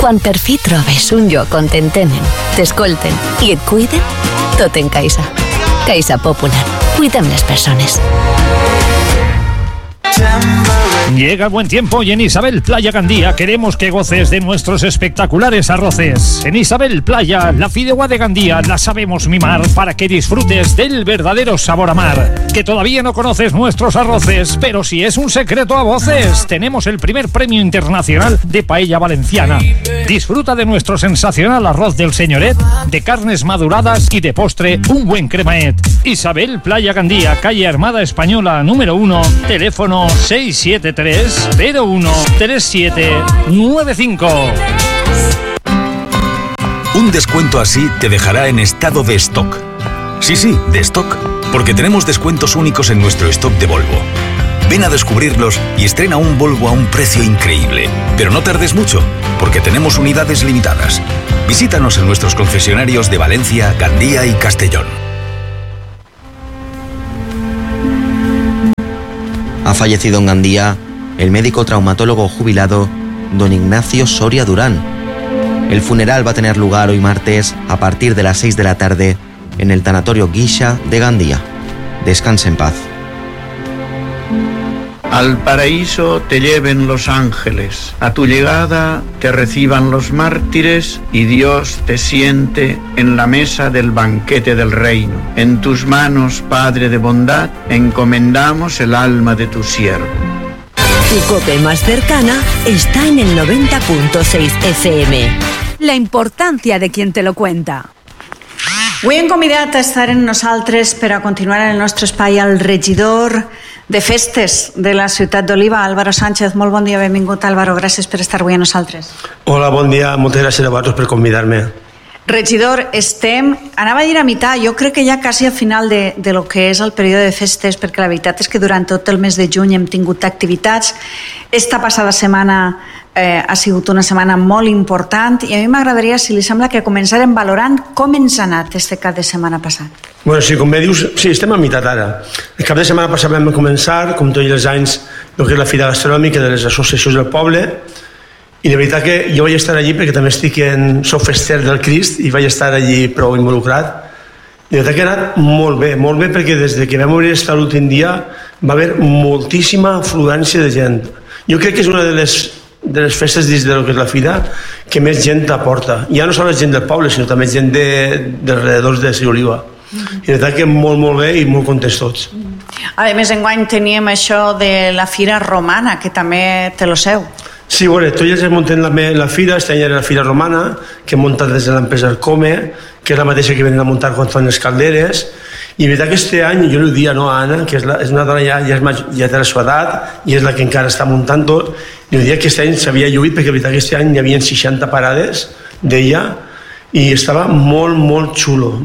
Quan per fi trobes un lloc on t'entenen, t'escolten i et cuiden, tot en Caixa. Caixa Popular. Cuidem les persones. Llega el buen tiempo y en Isabel Playa Gandía queremos que goces de nuestros espectaculares arroces. En Isabel Playa, la fideuá de Gandía la sabemos mimar para que disfrutes del verdadero sabor a mar. Que todavía no conoces nuestros arroces, pero si es un secreto a voces, tenemos el primer premio internacional de paella valenciana. Disfruta de nuestro sensacional arroz del señoret, de carnes maduradas y de postre un buen cremaet. Isabel Playa Gandía, calle Armada Española número 1, teléfono 673-013795. Un descuento así te dejará en estado de stock. Sí, de stock, porque tenemos descuentos únicos en nuestro stock de Volvo. Ven a descubrirlos y estrena un Volvo a un precio increíble. Pero no tardes mucho, porque tenemos unidades limitadas. Visítanos en nuestros concesionarios de Valencia, Gandía y Castellón. Ha fallecido en Gandía el médico traumatólogo jubilado don Ignacio Soria Durán. El funeral va a tener lugar hoy martes a partir de las 6 de la tarde en el tanatorio Guixa de Gandía. Descanse en paz. Al paraíso te lleven los ángeles, a tu llegada te reciban los mártires y Dios te siente en la mesa del banquete del reino. En tus manos, Padre de bondad, encomendamos el alma de tu siervo. Tu COPE más cercana está en el 90.6 FM. La importancia de quien te lo cuenta. Avui hem convidat a estar en nosaltres per a continuar en el nostre espai al regidor de festes de la ciutat d'Oliva, Álvaro Sánchez. Molt bon dia, benvingut Álvaro, gràcies per estar avui a nosaltres. Hola, bon dia, moltes gràcies a vosaltres per convidar-me. Regidor, estem, anava a dir a mitjà, jo crec que ja quasi al final de lo que és el període de festes, perquè la veritat és que durant tot el mes de juny hem tingut activitats. Esta passada setmana ha sigut una setmana molt important i a mi m'agradaria, si li sembla, que començarem valorant com ens ha anat este cap de setmana passat. Bueno, sí, com bé dius, sí, estem a meitat ara. El cap de setmana passat vam començar, com tots els anys, el que és la Fira Gastronòmica de les associacions del poble, i de veritat que jo vaig estar allí perquè també soc fester del Crist i vaig estar allí prou involucrat. De veritat que ha anat molt bé, perquè des que vam obrir l'últim dia va haver moltíssima afluència de gent. Jo crec que és una de les festes dins del que és la Fira que més gent aporta. Ja no sols gent del poble, sinó també gent dels rededors de Oliva. I de veritat que molt bé i molt contents tots. A més, enguany teníem això de la Fira Romana, que també té lo seu. Sí, bueno, tots ja es munten la Fira, este any era la Fira Romana, que munta des de l'empresa Arcome, que és la mateixa que venen a muntar quan fan les calderes, i de veritat que este any, jo li diria, no, a Anna, que és una dona ja té la seva edat, i és la que encara està muntant tot, li diria que este any s'havia lluït, perquè de veritat que este any hi havia 60 parades d'ella, i estava molt xulo.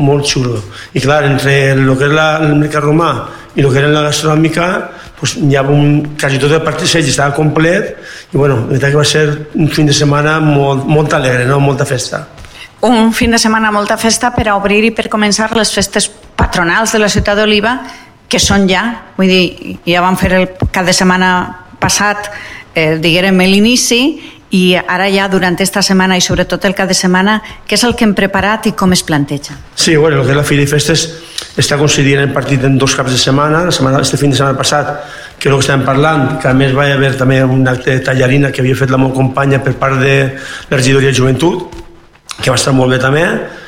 I clar, entre el que és el mercat romà i el que era la gastronòmica, pues hi ha quasi tot el passeig estava complet i bueno, la veritat que va ser un fin de setmana molt alegre, no? Molta festa. Un fin de setmana molta festa per a obrir i per començar les festes patronals de la ciutat d'Oliva, que són ja, vull dir, ja vam fer el cap de setmana passat, diguem, l'inici, i ara ja durant esta setmana i sobretot el cap de setmana, què és el que hem preparat i com es planteja? Sí, bueno, el que és la Fira i Festes està considerant el partit en 2 caps de setmana, este fin de setmana passat, que és el que estàvem parlant, que a més va haver també un acte de tallarina que havia fet la meva companya per part de la regidoria de joventut, que va estar molt bé també,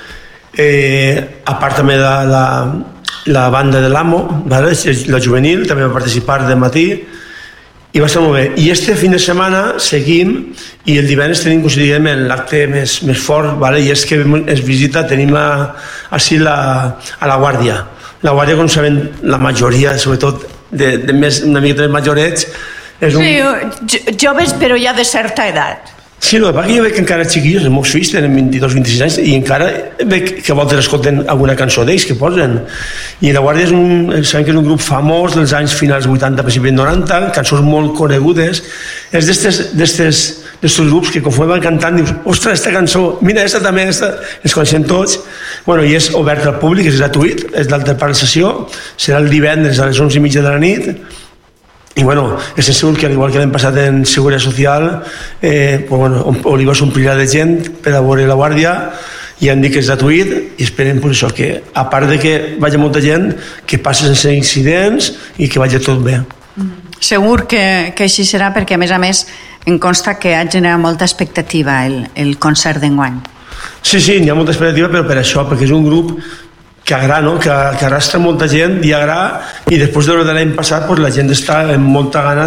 a part també de la banda de l'AMO, la juvenil, també va participar de matí, i va estar molt bé. I este fin de setmana seguim i el divendres tenim, considerem, l'acte més fort, i és que es visita, tenim així a la Guàrdia. La Guàrdia, com saben, la majoria, sobretot una miqueta més majorets... Sí, joves però ja de certa edat. Sí, el que passa que jo veig que encara xiquillos, els meus fills tenen 22-26 anys i encara veig que a voltes escolten alguna cançó d'ells que posen. I La Guàrdia sabem que és un grup famós dels anys finals 80, principis 90, cançons molt conegudes. És d'estos grups que conforme van cantant dius, ostres, esta cançó, mira, esta també, els coneixem tots. Bueno, i és obert al públic, és gratuït, és d'alta part de sessió, serà el divendres a les 11:30 de la nit. i bueno, estem segurs que al igual que l'hem passat en Seguretat Social, Oliva s'omplirà de gent per a veure la guàrdia, i han dit que és gratuït i esperem per això, que a part de que vagi molta gent, que passi sense incidents i que vagi tot bé. Segur que així serà, perquè a més em consta que ha generat molta expectativa el concert d'enguany. Sí, hi ha molta expectativa, però per això, perquè és un grup que agrada, no? que arrastra molta gent i agrada, i després de l'any passat la gent està amb molta gana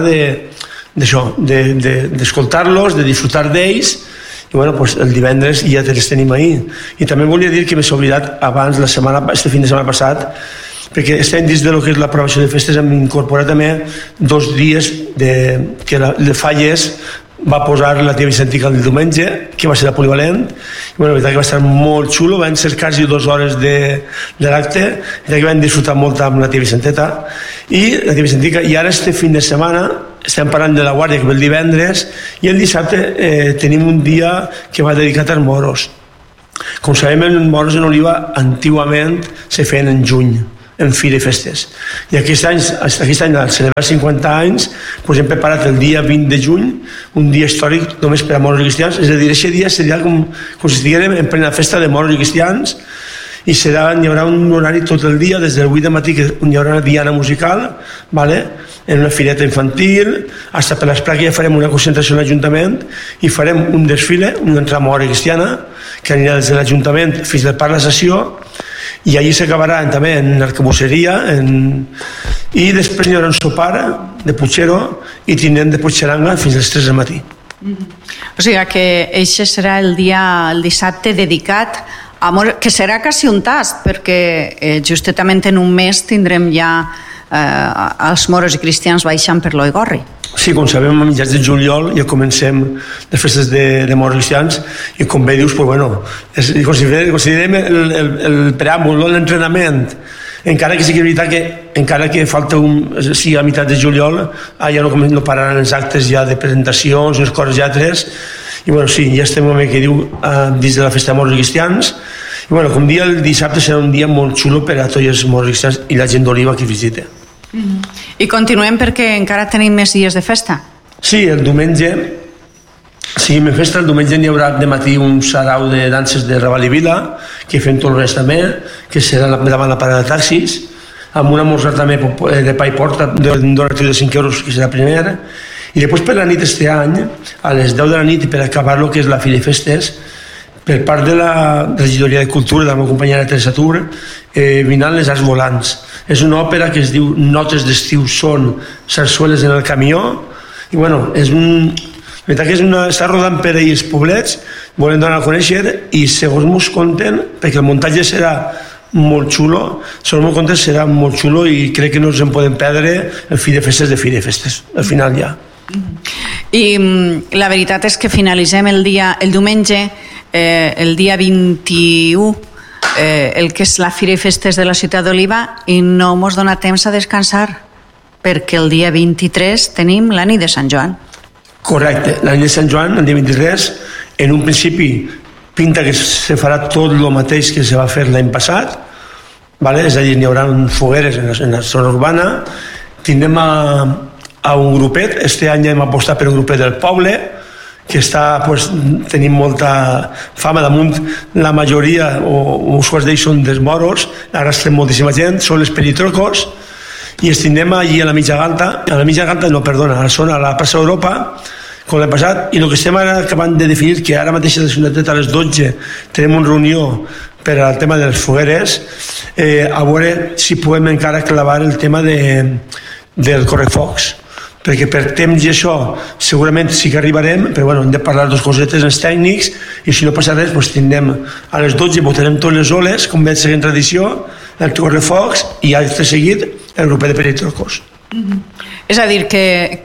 d'escoltar-los, de disfrutar d'ells, i el divendres ja els tenim ahir. I també volia dir que m'he oblidat abans, este fin de setmana passat, perquè estem dins del que és l'aprovació de festes, hem incorporat també 2 dies que de Falles va posar la tia Vicentica el diumenge, que va ser la polivalent, i la veritat que va estar molt xulo, van ser quasi 2 hores de l'acte, i vam disfrutar molt amb la tia Vicenteta i la tia Vicentica, i ara este fin de setmana estem parlant de la guàrdia que ve el divendres, i el dissabte tenim un dia que va dedicat als moros. Com sabem, els moros en Oliva antigament se feien en juny, en fira i festes, i aquest any al celebrar 50 anys hem preparat el dia 20 de juny un dia històric només per a moros i cristians, és a dir, aquest dia serà com si estiguérem en plena festa de moros i cristians, i hi haurà un horari tot el dia, des del 8 de matí que hi haurà una diana musical, en una fireta infantil, fins per l'esplà que ja farem una concentració a l'Ajuntament i farem un desfile, una entramora cristiana, que anirà des de l'Ajuntament fins al Parc de la Sessió, i allí s'acabarà també en arcabusseria, i després hi haurà un sopar de Puigero i tindrem després xaranga fins a les 3 del matí. O sigui que això serà el dissabte dedicat a amor, que serà quasi un tast, perquè justament en un mes tindrem ja els moros i cristians baixant per l'Oigorri. Sí, com sabem, a mitjans de juliol ja comencem les festes de moros cristians, i com bé dius, considerem el preàmbul, l'entrenament, encara que sigui veritat que encara que falta a meitat de juliol ja no pararan els actes ja de presentacions, les coses ja altres, i sí, ja estem que diu dins de la festa de moros cristians, i com dia el dissabte serà un dia molt xulo per a tots els moros cristians i la gent d'Oliva que visita. I continuem perquè encara tenim més dies de festa. Sí, el diumenge seguim en festa. El diumenge n'hi haurà de matí un sarau de danses de Raval i Vila, que fem tot el res també, que serà davant la parada de taxis, amb un esmorzar també de pa i porta d'un donatiu de 5 euros, que serà primer, i després per la nit este any, a les 10 de la nit, i per acabar el que és la Fira i Festes, per part de la Regidoria de Cultura de la meva companyera Teresa Tur, vindran les Arts Volants. És una òpera que es diu Notes d'estiu són sarsueles en el camió, i és la veritat que està rodant per ells poblets, volen donar a conèixer, i segons mos conten, perquè el muntatge serà molt xulo, segons mos conten serà molt xulo, i crec que no ens en podem perdre el Fira i Festes de Fira i Festes, al final ja. I la veritat és que finalitzem el diumenge, el dia 21, el que és la Fira i Festes de la ciutat d'Oliva, i no mos dona temps a descansar, perquè el dia 23 tenim la nit de Sant Joan. Correcte, la nit de Sant Joan, el dia 23, en un principi pinta que se farà tot el mateix que se va fer l'any passat, és a dir, n'hi haurà fogueres en la zona urbana, tindrem a un grupet, este any hem apostat per un grupet del poble, que tenim molta fama damunt, la majoria o uns quants d'ells són dels moros, arrastren moltíssima gent, són els Peritrocos, i els tindrem allí a la mitja galta, a la zona, a la plaça Europa, com l'any passat, i el que estem ara acabant de definir, que ara mateix a les 12 tenim una reunió per al tema de les fogueres, a veure si podem encara clavar el tema del correfocs, perquè per temps i això segurament sí que arribarem, però hem de parlar 2 cosetes als tècnics, i si no passa res tindrem a les 12, votarem totes les oles, com ve seguint tradició, el correfocs, i acte seguit el grupet de Peritrocos. És a dir,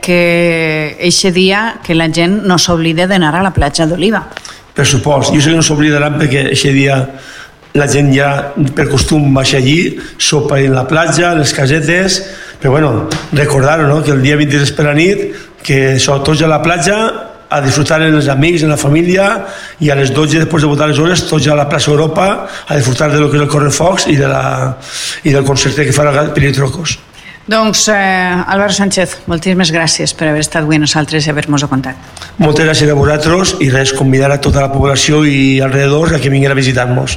que eixe dia que la gent no s'oblida d'anar a la platja d'Oliva. Per supost, jo sé que no s'oblidaran, perquè eixe dia la gent ja per costum baixa allí, sopa en la platja, les casetes, però recordar-ho, que el dia 23 per la nit, que tots a la platja, a disfrutar amb els amics, amb la família, i a les 12, després de votar les hores, tots a la plaça Europa, a disfrutar de lo que és el correfocs i del concert que farà Peritrocos. Doncs, Álvaro Sánchez, moltíssimes gràcies per haver estat avui amb nosaltres i haver-nos contat. Moltes gràcies a vosaltres i res, convidar a tota la població i alrededor a que vinguin a visitar-nos.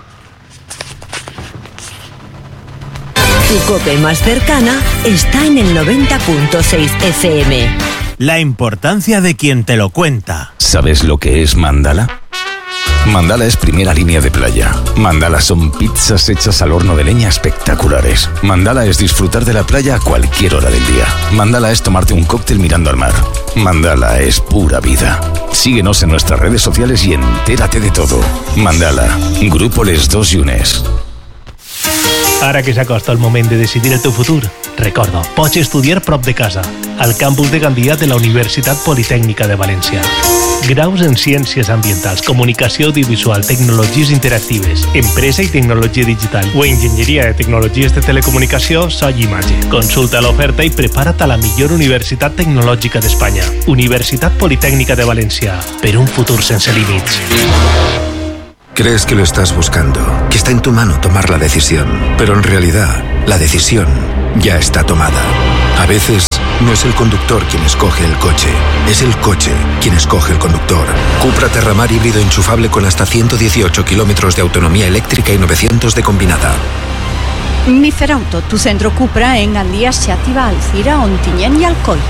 Tu cope más cercana está en el 90.6 FM. La importancia de quien te lo cuenta. ¿Sabes lo que es Mandala? Mandala es primera línea de playa. Mandala son pizzas hechas al horno de leña espectaculares. Mandala es disfrutar de la playa a cualquier hora del día. Mandala es tomarte un cóctel mirando al mar. Mandala es pura vida. Síguenos en nuestras redes sociales y entérate de todo. Mandala, Grupo Les Dos Llunes. Ara que s'acosta el moment de decidir el teu futur, recorda, pots estudiar prop de casa, al campus de Gandia de la Universitat Politècnica de València. Graus en Ciències Ambientals, Comunicació Audiovisual, Tecnologies Interactives, Empresa i Tecnologia Digital o Enginyeria de Tecnologies de Telecomunicació, so i imatge. Consulta l'oferta i prepara't a la millor universitat tecnològica d'Espanya. Universitat Politècnica de València, per un futur sense límits. Crees que lo estás buscando, que está en tu mano tomar la decisión, pero en realidad la decisión ya está tomada. A veces no es el conductor quien escoge el coche, es el coche quien escoge el conductor. Cupra Terramar híbrido enchufable con hasta 118 kilómetros de autonomía eléctrica y 900 de combinada. Miferauto, tu centro Cupra en Gandía, Xàtiva, Alcira, Ontinyent y Alcoi.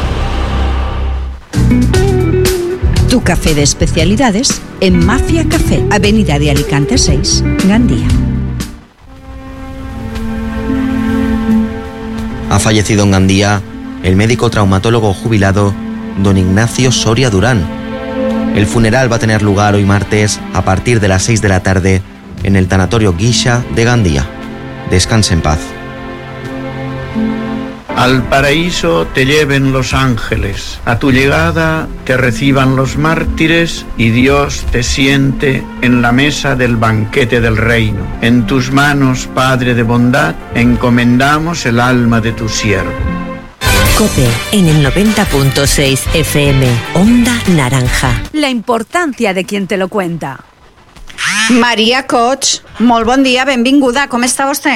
Tu café de especialidades en Mafia Café, Avenida de Alicante 6, Gandía. Ha fallecido en Gandía el médico traumatólogo jubilado don Ignacio Soria Durán. El funeral va a tener lugar hoy martes a partir de las 6 de la tarde en el tanatorio Guisha de Gandía. Descanse en paz. Al paraíso te lleven los ángeles, a tu llegada te reciban los mártires y Dios te siente en la mesa del banquete del reino. En tus manos, Padre de bondad, encomendamos el alma de tu siervo. COPE en el 90.6 FM, Onda Naranja. La importancia de quien te lo cuenta. Maria Cots, molt bon dia, benvinguda. Com està vostè?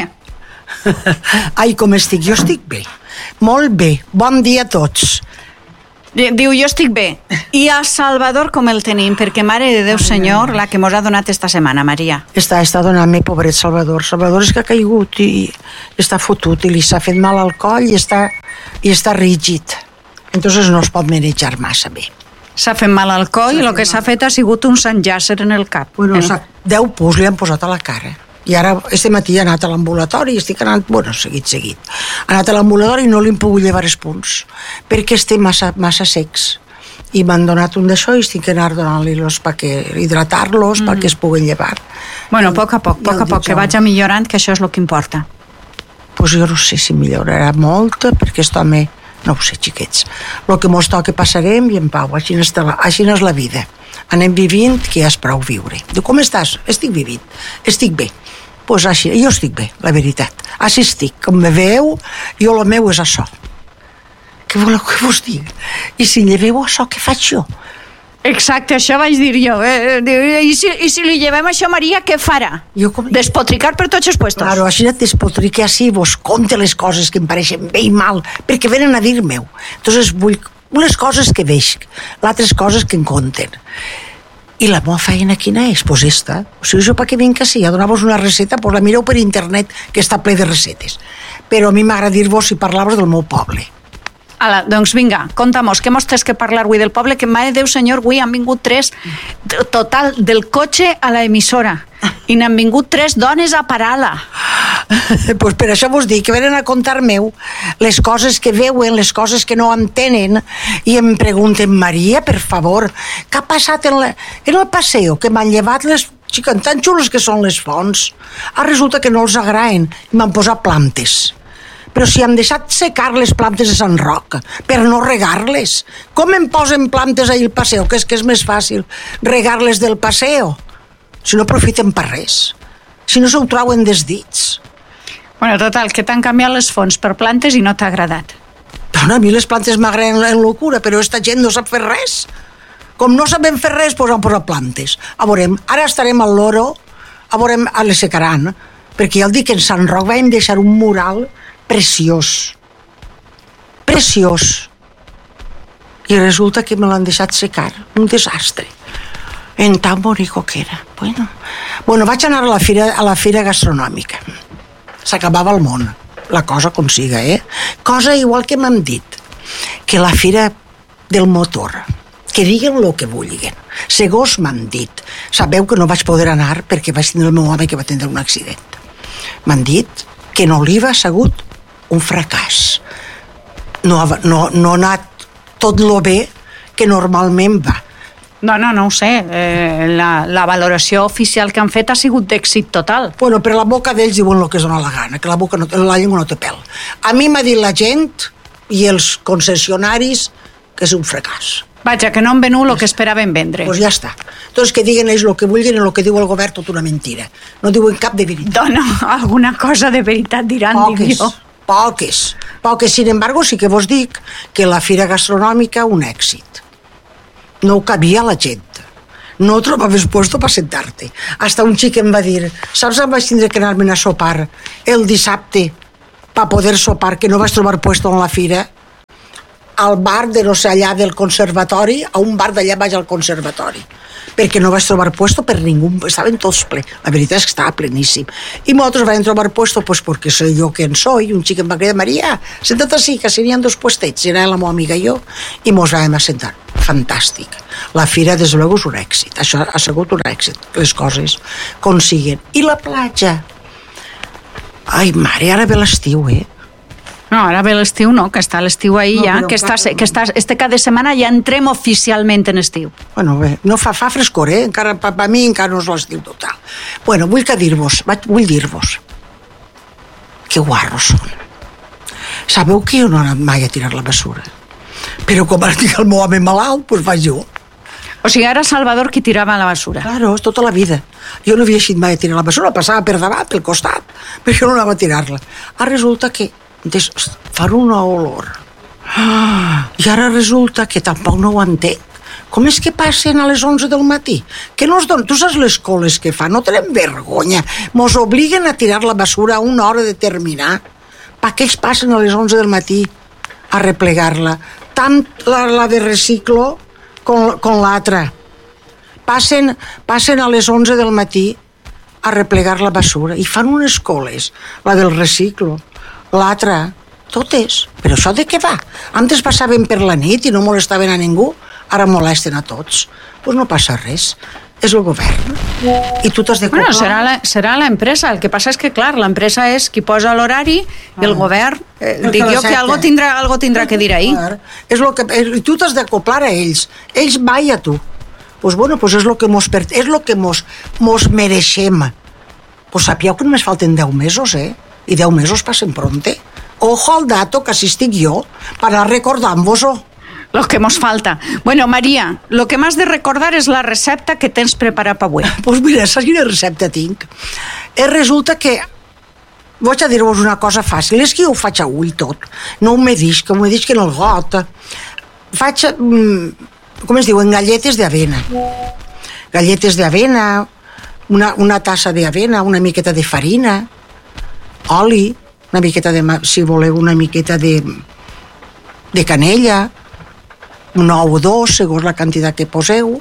Ai, com estic? Jo estic bé. Molt bé. Bon dia a tots. Diu, jo estic bé. I a Salvador com el tenim? Perquè, Mare de Déu Senyor, la que mos ha donat esta setmana, Maria. Està donant-me, pobret Salvador. Salvador és que ha caigut i està fotut i li s'ha fet mal al coll i està rígid. Entonces no es pot manejar massa bé. S'ha fet mal al coll i el que s'ha fet ha sigut un Sant Llàcer en el cap. Bueno, 10 pus li han posat a la cara. I ara, este matí ha anat a l'ambulatori i estic anant, bueno, seguit. Ha anat a l'ambulatori i no li hem pogut llevar els punts, perquè estem massa secs. I m'han donat un d'això i estic anant donant-los perquè hidratar-los perquè es puguin llevar. Bueno, a poc a poc, que vagi millorant, que això és el que importa. Pues jo no sé si millorarà molt, perquè aquest home, no ho sé, xiquets. El que mos toca passarem i en pau, així és la vida. Anem vivint, que ja és prou viure. Diu, com estàs? Estic vivint, estic bé. Pues així, jo estic bé, la veritat. Així estic, com me veu, jo el meu és això. Què voleu que vos digui? I si lleveu això, què faig jo? Exacte, això vaig dir jo. I si li llevem això, Maria, què farà? Despotricar per tots els puestos. Claro, així et despotrique així, vos conte les coses que em pareixen bé i mal, perquè venen a dir-meu. Entonces vull les coses que veig, les altres coses que em conten. I la meva feina quina és? Pues esta. O sigui, jo per què vinc així a donar-vos una receta, pues la mireu per internet, que està ple de recetes. Però a mi m'agrada dir-vos si parlàvos del meu poble. Ala, doncs vinga, conta-mos, què mos tens que parlar avui del poble? Que, Mare de Déu Senyor, avui han vingut 3, total, del cotxe a l'emissora. I n'han vingut 3 dones a parar-la. Pues per això vos dic que venen a contar-meu les coses que veuen, les coses que no entenen, i em pregunten, Maria, per favor, què ha passat en el passeo? Que m'han llevat les... Xica, tan xules que són les fonts. Ara resulta que no els agraden i m'han posat plantes. Però si hem deixat secar les plantes de Sant Roc per no regar-les, com em posen plantes ahir al paseo? Que és més fàcil regar-les del paseo. Si no aprofiten per res, si no s'ho trauen des dits. Bueno, total, que t'han canviat les fonts per plantes i no t'ha agradat. Però a mi les plantes m'agraden en locura, però esta gent no sap fer res. Com no sabem fer res, doncs han posat plantes. A veurem, ara estarem al Loro, a veurem, les secaran, perquè ja el dic que en Sant Roc vam deixar un mural preciós. I resulta que me l'han deixat secar, un desastre. En tan bonico que era. Bueno, vaig anar a la fira gastronòmica. S'acabava el món, la cosa com siga, Cosa igual que m'han dit, que la fira del motor, que diguen el que vulguin. Segons m'han dit, sabeu que no vaig poder anar perquè vaig tindre el meu home que va tindre un accident. M'han dit que en Oliva ha sigut un fracàs. No ha anat tot lo bé que normalment va. No ho sé. La valoració oficial que han fet ha sigut d'èxit total. Bueno, per la boca d'ells diuen el que es dona la gana, que la llengua no té pèl. A mi m'ha dit la gent i els concessionaris que és un fracàs. Vaja, que no han venut el que esperaven vendre. Doncs ja està. Doncs que diguen ells el que vulguin i el que diu el govern tot una mentira. No diuen cap de veritat. No, alguna cosa de veritat diran, dic jo. Poques. Sin embargo, sí que vos dic que la fira gastronòmica un èxit. No cabia la gent. No trobaves puesto per sentar-te. Hasta un xic em va dir, saps, em vaig tindre que anar-me'n a sopar el dissabte per poder sopar, que no vaig trobar puesto en la fira, al bar de no sé allà del conservatori, a un bar d'allà baix al conservatori, perquè no vaig trobar puesto per ningú, estaven tots ple, la veritat és que estava pleníssim, i nosaltres vam trobar puesto pues porque soy yo quien soy, un xic em va cridar, Maria, senta't així, que si n'hi ha dos puestets, i era la meva amiga i jo, i mos vam assentar. Fantàstic. La fira, des de luego, és un èxit. Això ha sigut un èxit, les coses consiguen. I la platja? Ai, mare, ara ve l'estiu, No, ara ve l'estiu no, que està l'estiu ahir ja, que este cap de setmana ja entrem oficialment en estiu. Bueno, bé, no fa frescor, encara, per mi encara no és l'estiu total. Bueno, vull dir-vos que guarros són. Sabeu que jo no he anat mai a tirar la basura, però com ara tinc el meu home malalt, doncs vaig jo. O sigui, ara Salvador qui tirava la basura. Claro, és tota la vida. Jo no havia eixit mai a tirar la basura, passava per davant, pel costat, però jo no anava a tirar-la. Ara resulta que fan una olor. I ara resulta que tampoc no ho entenc. Com és que passen a les 11 del matí? Que no es donen, tu saps les coles que fan, no tenen vergonya. Mos obliguen a tirar la basura a una hora determinada. Per què ells passen a les 11 del matí a replegar-la? Tant la de reciclo com l'altra. Passen a les 11 del matí a replegar la basura i fan unes coles, la del reciclo, l'altra, totes. Però això de què va? Antes passaven per la nit i no molestaven a ningú, ara molesten a tots. Doncs no passa res. És el govern. I tu t'has de comprar. Bueno, serà l'empresa. El que passa és que, clar, l'empresa és qui posa l'horari i el govern, dic jo que algo tindrà que dir ahí. És lo que, i tu t'has d'acoplar a ells. Ells mai a tu. Pues bueno, pues és lo que mos mereixem. Pues sapíeu que només falten 10 mesos, I 10 mesos passen pronte. Ojo al dato, que així estic jo, per anar recordant-vos-ho. Lo que mos falta. Bueno, Maria, lo que m'has de recordar és la recepta que tens preparat per avui. Pues mira, saps quina recepta tinc? Resulta que vaig a dir-vos una cosa fàcil, és que jo ho faig a ull tot. No ho medisc, ho medisc en el got. Faig, com es diuen, galletes d'avena. Galletes d'avena, una tassa d'avena, una miqueta de farina, oli, una miqueta de, si voleu, una miqueta de canella, un ou o dos, segons la quantitat que poseu,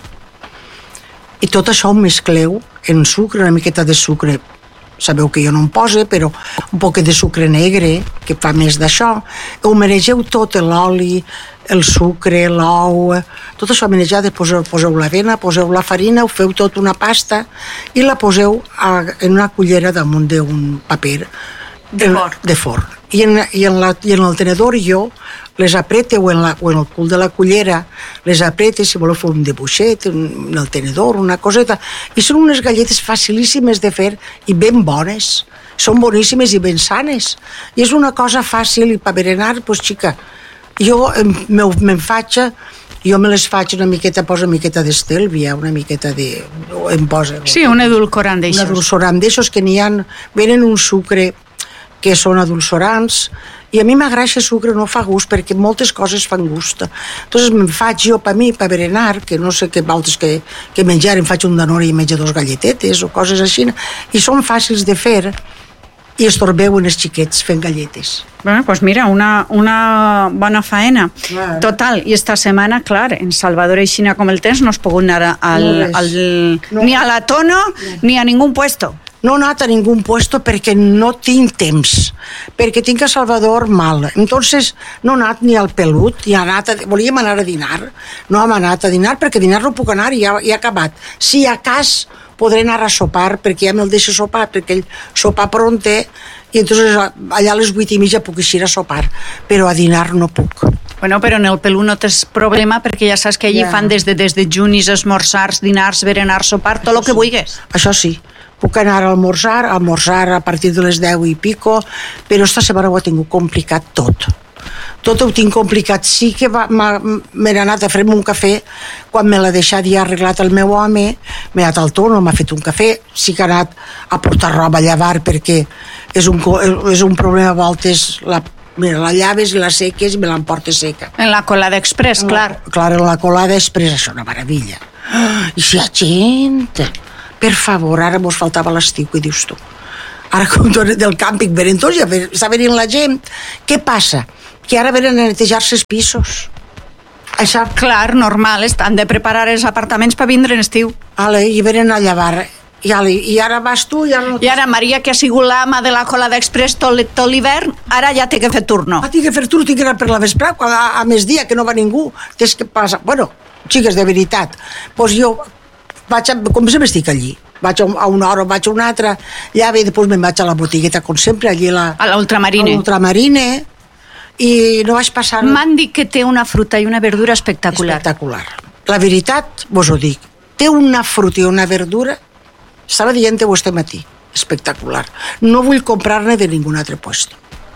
i tot això ho mescleu en sucre, una miqueta de sucre, sabeu que jo no en poso, però un poc de sucre negre, que fa més d'això, ho menegeu tot, l'oli, el sucre, l'ou, tot això menejat, poseu l'avena, poseu la farina, ho feu tot una pasta i la poseu en una cullera damunt d'un paper de forn. I en el tenedor jo les aprete, o en el cul de la cullera, les aprete, si voleu fer un dibuixet, en el tenedor, una coseta, i són unes galletes facilíssimes de fer i ben bones. Són boníssimes i ben sanes. I és una cosa fàcil i per berenar, doncs xica, jo me'n faig, jo me les faig una miqueta, poso una miqueta d'estèlvia, una miqueta de... Sí, un edulcorant d'aixòs. Un edulcorant d'aixòs que n'hi ha, venen un sucre que són adulcorants, i a mi m'agrada sucre, no fa gust, perquè moltes coses fan gust. Entonces me'n faig jo per mi, per berenar, que no sé què altres que menjar, em faig un danone i menjo 2 galletetes o coses així, i són fàcils de fer, i estorbeu en els xiquets fent galletes. Bueno, pues mira, una bona faena. Total, i esta setmana, clar, en Salvador i Xina com el temps no has pogut anar ni a la Tono ni a ningú puesto. No he anat a ningú puesto perquè no tinc temps, perquè tinc a Salvador mal. Entonces no he anat ni al Pelut, volíem anar a dinar, no hem anat a dinar perquè a dinar no puc anar i ja he acabat. Si a cas podré anar a sopar perquè ja me'l deixa sopar, perquè ell sopa pronte i entonces allà a les 8:30 puc eixir a sopar, però a dinar no puc. Bueno, però en el Pelú no tens problema perquè ja saps que allí fan des de junis, esmorzars, dinars, berenars, sopar, tot el que vulguis. Això sí, puc anar a almorzar a partir de les 10 i pico, però esta setmana ho he tingut complicat tot. Tot ho tinc complicat. Sí que m'he anat a fer-me un cafè quan me l'ha deixat ja arreglat el meu home, m'he anat al Tono, m'ha fet un cafè, sí que he anat a portar roba a llevar perquè és un problema a voltes, la llaves i la seques i me l'emporta seca. En la colada express, clar. Clar, en la colada express, això és una meravella. I si hi ha gent... Per favor, ara mos faltava l'estiu, què dius tu? Ara com del càmping venen tots, ja està venint la gent. Què passa? Que ara venen a netejar-se els pisos. Això... Clar, normal, han de preparar els apartaments per vindre en estiu. I venen a llevar. I ara vas tu... I ara Maria, que ha sigut l'ama de la colada express tot l'hivern, ara ja té que fer turno. Tinc que fer turno, tinc que anar per la vesprada, a més dia, que no va ningú. Tens que passar... Bueno, xiques, de veritat. Doncs jo... com sempre estic allí, vaig a una hora, vaig a una altra, llave i després me'n vaig a la botigueta, com sempre, allí a l'Ultramarine, i no vaig passar... M'han dit que té una fruta i una verdura espectacular. La veritat, vos ho dic, té una fruta i una verdura, estava dient-ho este matí, espectacular. No vull comprar-ne de ningun altre puesto.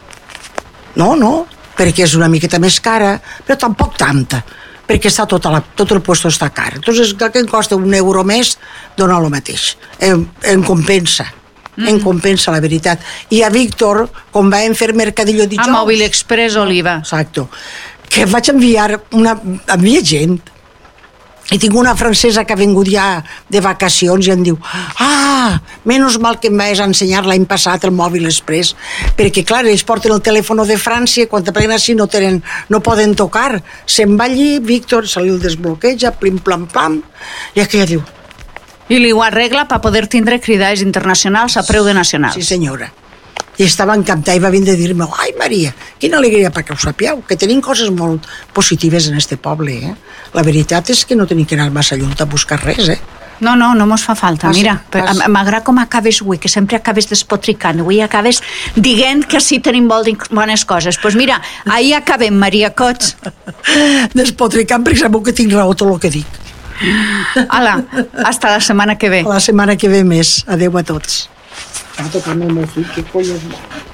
No, perquè és una miqueta més cara, però tampoc tanta, perquè tot el puesto està car. Entonces, que em costa €1 més, dona el mateix. Em compensa. Em compensa, la veritat. I a Víctor, com vam fer mercadillo dijous... A Mòbil Express, Oliva. Exacto. Que vaig enviar gent. I tinc una francesa que ha vingut ja de vacacions i em diu menos mal que em vas ensenyar l'any passat el Mòbil Express, perquè clar, ells porten el telèfon de França, quan te pleguen així no poden tocar, se'n va allí, Víctor se li el desbloqueja, plim plam plam, i aquella diu... I li ho arregla per poder tindre cridades internacionals a preu de nacionals. Sí senyora. I estava encantada i va vindre a dir-me ai Maria, quina alegria perquè ho sapigueu, que tenim coses molt positives en este poble, La veritat és que no tenim que anar massa lluny a buscar res, No mos fa falta, mira, m'agrada com acabes avui, que sempre acabes despotricant, avui acabes dient que sí tenim bones coses. Doncs mira, ahir acabem, Maria Cots. Despotricant perquè sabeu que tinc raó tot el que dic. Hala, hasta la setmana que ve. La setmana que ve més. Adéu a tots. Va tocar-me el meu fill, que collons.